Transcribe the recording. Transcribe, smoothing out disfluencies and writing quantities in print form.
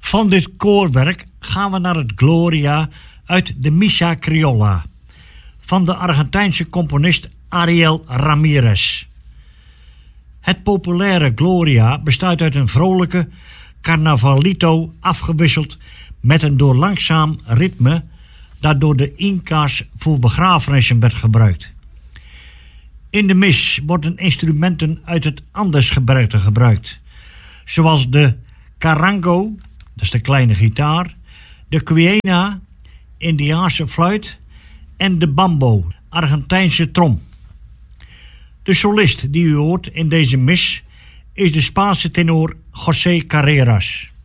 Van dit koorwerk gaan we naar het Gloria uit de Missa Criolla van de Argentijnse componist Ariel Ramirez. Het populaire Gloria bestaat uit een vrolijke carnavalito afgewisseld met een door langzaam ritme dat door de Inca's voor begrafenissen werd gebruikt. In de mis worden instrumenten uit het Andesgebergte gebruikt, zoals de carango, dat is de kleine gitaar, de quena, Indiaanse fluit en de bambo, Argentijnse trom. De solist die u hoort in deze mis is de Spaanse tenor José Carreras.